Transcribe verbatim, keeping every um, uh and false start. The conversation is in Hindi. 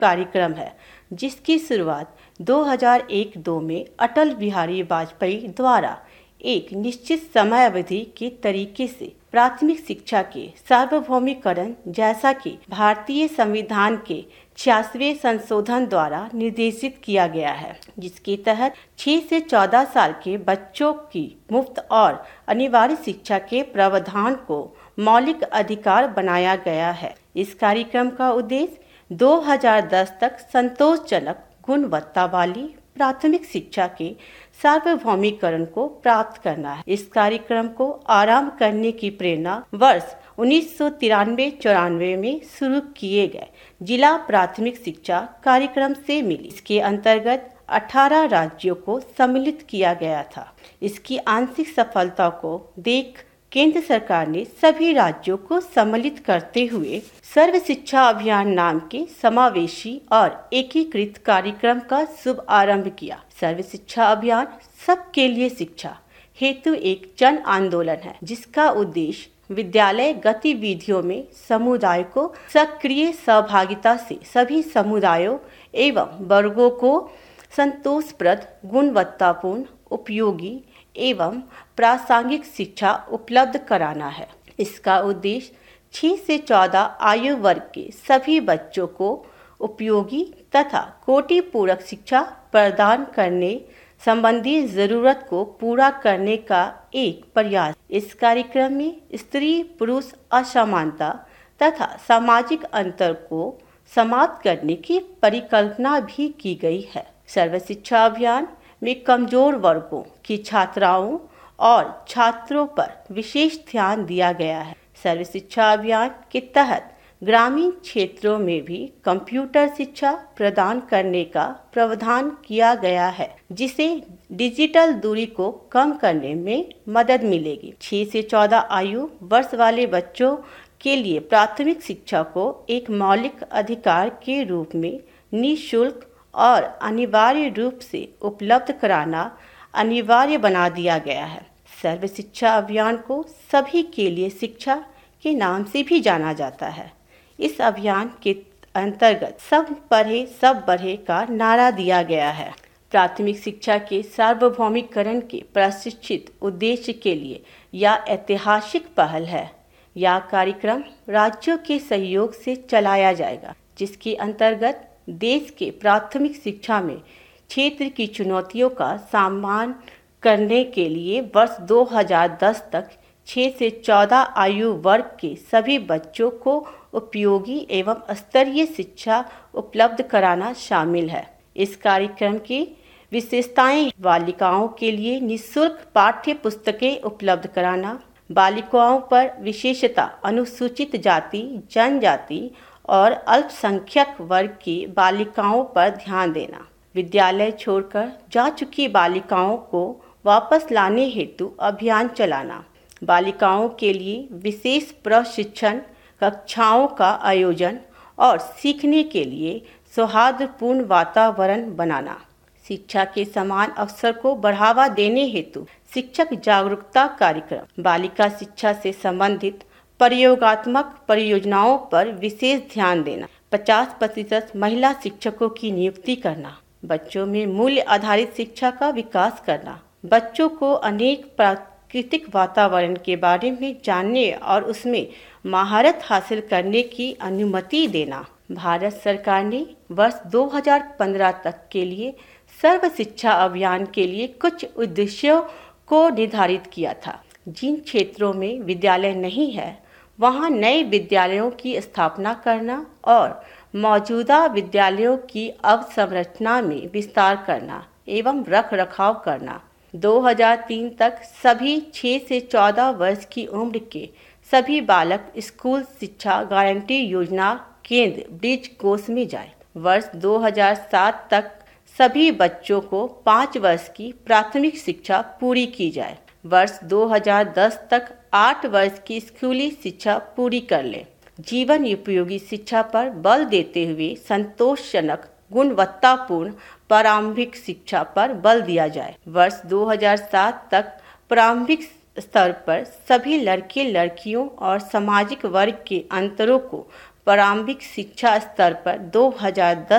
कार्यक्रम है, जिसकी शुरुआत दो हज़ार एक-दो में अटल बिहारी वाजपेयी द्वारा एक निश्चित समय अवधि के तरीके से प्राथमिक शिक्षा के सार्वभौमिकरण जैसा कि भारतीय संविधान के छियासवें संशोधन द्वारा निर्देशित किया गया है, जिसके तहत छह से चौदह साल के बच्चों की मुफ्त और अनिवार्य शिक्षा के प्रावधान को मौलिक अधिकार बनाया गया है। इस कार्यक्रम का उद्देश्य दो हज़ार दस तक संतोषजनक गुणवत्ता वाली प्राथमिक शिक्षा के सार्वभौमिकरण को प्राप्त करना है। इस कार्यक्रम को आरंभ करने की प्रेरणा वर्ष उन्नीस सौ तिरानवे चौरानवे में शुरू किए गए जिला प्राथमिक शिक्षा कार्यक्रम से मिली। इसके अंतर्गत अठारह राज्यों को सम्मिलित किया गया था। इसकी आंशिक सफलता को देख केंद्र सरकार ने सभी राज्यों को सम्मिलित करते हुए सर्व शिक्षा अभियान नाम के समावेशी और एकीकृत कार्यक्रम का शुभ आरंभ किया। सर्व शिक्षा अभियान सबके लिए शिक्षा हेतु एक जन आंदोलन है, जिसका उद्देश्य विद्यालय गतिविधियों में समुदाय को सक्रिय सहभागिता से सभी समुदायों एवं वर्गों को संतोषप्रद, गुणवत्तापूर्ण, उपयोगी एवं प्रासंगिक शिक्षा उपलब्ध कराना है। इसका उद्देश्य छह से चौदह आयु वर्ग के सभी बच्चों को उपयोगी तथा कोटि पूरक शिक्षा प्रदान करने संबंधी जरूरत को पूरा करने का एक प्रयास। इस कार्यक्रम में स्त्री पुरुष असमानता तथा सामाजिक अंतर को समाप्त करने की परिकल्पना भी की गई है। सर्व शिक्षा अभियान में कमजोर वर्गों की छात्राओं और छात्रों पर विशेष ध्यान दिया गया है। सर्व शिक्षा अभियान के तहत ग्रामीण क्षेत्रों में भी कंप्यूटर शिक्षा प्रदान करने का प्रावधान किया गया है, जिससे डिजिटल दूरी को कम करने में मदद मिलेगी। छह से चौदह आयु वर्ष वाले बच्चों के लिए प्राथमिक शिक्षा को एक मौलिक अधिकार के रूप में निःशुल्क और अनिवार्य रूप से उपलब्ध कराना अनिवार्य बना दिया गया है। सर्व शिक्षा अभियान को सभी के लिए शिक्षा के नाम से भी जाना जाता है। इस अभियान के अंतर्गत सब पढ़े सब बढ़े का नारा दिया गया है। प्राथमिक शिक्षा के सार्वभौमिकरण के प्रशिक्षित उद्देश्य के लिए यह ऐतिहासिक पहल है। यह कार्यक्रम राज्यों के सहयोग से चलाया जाएगा, जिसके अंतर्गत देश के प्राथमिक शिक्षा में क्षेत्र की चुनौतियों का सामना करने के लिए वर्ष दो हज़ार दस तक छह से चौदह आयु वर्ग के सभी बच्चों को उपयोगी एवं स्तरीय शिक्षा उपलब्ध कराना शामिल है। इस कार्यक्रम की विशेषताएं बालिकाओं के लिए निःशुल्क पाठ्य पुस्तकें उपलब्ध कराना, बालिकाओं पर विशेषता अनुसूचित जाति, जनजाति और अल्पसंख्यक वर्ग की बालिकाओं पर ध्यान देना, विद्यालय छोड़कर जा चुकी बालिकाओं को वापस लाने हेतु अभियान चलाना, बालिकाओं के लिए विशेष प्रशिक्षण कक्षाओं का आयोजन और सीखने के लिए सौहार्दपूर्ण वातावरण बनाना, शिक्षा के समान अवसर को बढ़ावा देने हेतु शिक्षक जागरूकता कार्यक्रम, बालिका शिक्षा से संबंधित प्रयोगात्मक परियोजनाओं पर विशेष ध्यान देना, पचास प्रतिशत महिला शिक्षकों की नियुक्ति करना, बच्चों में मूल्य आधारित शिक्षा का विकास करना, बच्चों को अनेक प्राकृतिक वातावरण के बारे में जानने और उसमें महारत हासिल करने की अनुमति देना। भारत सरकार ने वर्ष दो हज़ार पंद्रह तक के लिए सर्व शिक्षा अभियान के लिए कुछ उद्देश्यों को निर्धारित किया था। जिन क्षेत्रों में विद्यालय नहीं है, वहां नए विद्यालयों की स्थापना करना और मौजूदा विद्यालयों की अवसंरचना में विस्तार करना एवं रख रखाव करना। दो हज़ार तीन तक सभी छह से चौदह वर्ष की उम्र के सभी बालक स्कूल शिक्षा गारंटी योजना केंद्र ब्रिज कोष में जाए। वर्ष दो हज़ार सात तक सभी बच्चों को पाँच वर्ष की प्राथमिक शिक्षा पूरी की जाए। वर्ष दो हज़ार दस तक आठ वर्ष की स्कूली शिक्षा पूरी कर ले। जीवन उपयोगी शिक्षा पर बल देते हुए संतोषजनक गुणवत्तापूर्ण प्रारंभिक शिक्षा पर बल दिया जाए। वर्ष दो हज़ार सात तक प्रारंभिक स्तर पर सभी लड़के लड़कियों और सामाजिक वर्ग के अंतरों को प्रारंभिक शिक्षा स्तर पर दो हज़ार दस